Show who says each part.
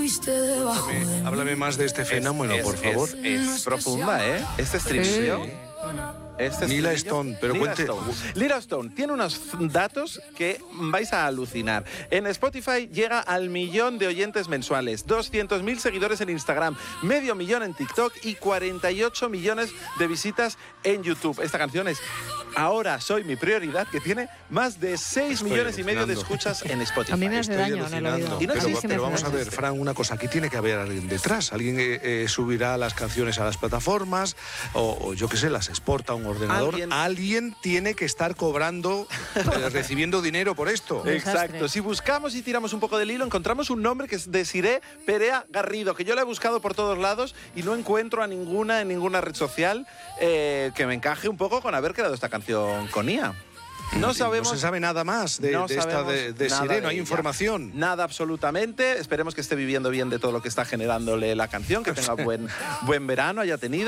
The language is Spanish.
Speaker 1: Háblame más de este fenómeno, por favor.
Speaker 2: Es profunda, ¿eh? Este estribillo.
Speaker 1: Lila Stone, pero cuente.
Speaker 2: Lila Stone tiene unos datos que vais a alucinar. En Spotify llega al 1.000.000 de oyentes mensuales, 200.000 seguidores en Instagram, 500.000 en TikTok y 48 millones de visitas en YouTube. Esta canción es Ahora soy mi prioridad, que tiene más de 6,5 millones de escuchas en Spotify.
Speaker 3: A mí me hace daño en el oído.
Speaker 1: Pero vamos a ver, Fran, una cosa, aquí tiene que haber alguien detrás. Alguien subirá las canciones a las plataformas o yo qué sé, las exporta a un ordenador. Alguien tiene que estar cobrando, recibiendo dinero por esto.
Speaker 2: Exacto. Si buscamos y tiramos un poco del hilo, encontramos un nombre que es Desiré Perea Garrido, que yo la he buscado por todos lados y no encuentro en ninguna red social que me encaje un poco con haber creado esta canción con IA. No sabemos.
Speaker 1: No se sabe nada más de esta Desiré, no hay información.
Speaker 2: Nada, absolutamente. Esperemos que esté viviendo bien de todo lo que está generándole la canción, que tenga buen verano, haya tenido.